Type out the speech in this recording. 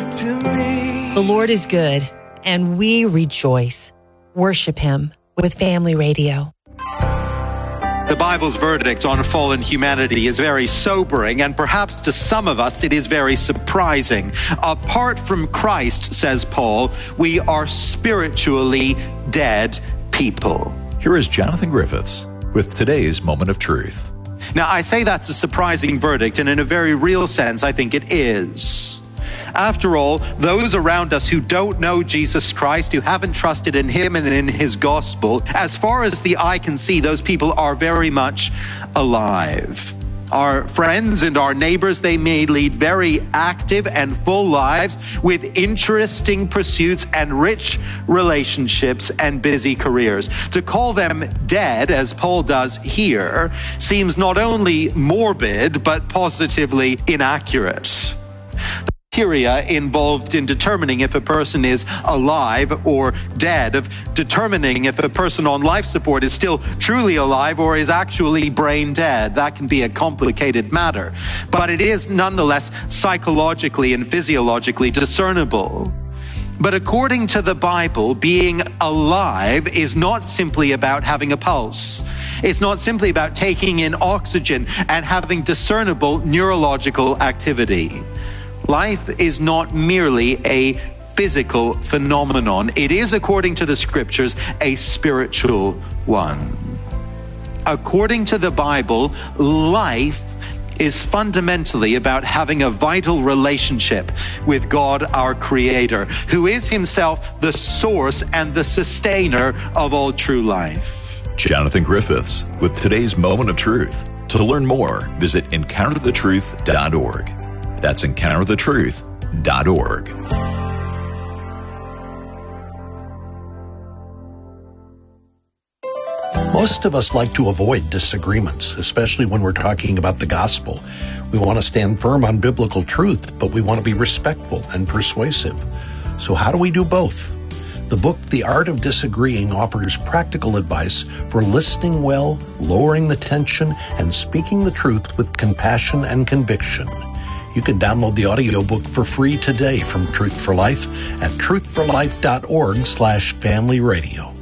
to me. The Lord is good, and we rejoice. Worship Him with Family Radio. The Bible's verdict on fallen humanity is very sobering, and perhaps to some of us it is very surprising. Apart from Christ, says Paul, we are spiritually dead people. Here is Jonathan Griffiths with today's Moment of Truth. Now, I say that's a surprising verdict, and in a very real sense, I think it is. After all, those around us who don't know Jesus Christ, who haven't trusted in Him and in His gospel, as far as the eye can see, those people are very much alive. Our friends and our neighbors, they may lead very active and full lives with interesting pursuits and rich relationships and busy careers. To call them dead, as Paul does here, seems not only morbid, but positively inaccurate. The criteria involved in determining if a person is alive or dead, of determining if a person on life support is still truly alive or is actually brain dead. That can be a complicated matter, but it is nonetheless psychologically and physiologically discernible. But according to the Bible, being alive is not simply about having a pulse. It's not simply about taking in oxygen and having discernible neurological activity. Life is not merely a physical phenomenon. It is, according to the scriptures, a spiritual one. According to the Bible, life is fundamentally about having a vital relationship with God, our Creator, who is Himself the source and the sustainer of all true life. Jonathan Griffiths with today's Moment of Truth. To learn more, visit EncounterTheTruth.org. That's EncounterTheTruth.org. Most of us like to avoid disagreements, especially when we're talking about the gospel. We want to stand firm on biblical truth, but we want to be respectful and persuasive. So how do we do both? The book, The Art of Disagreeing, offers practical advice for listening well, lowering the tension, and speaking the truth with compassion and conviction. You can download the audiobook for free today from Truth for Life at truthforlife.org/familyradio.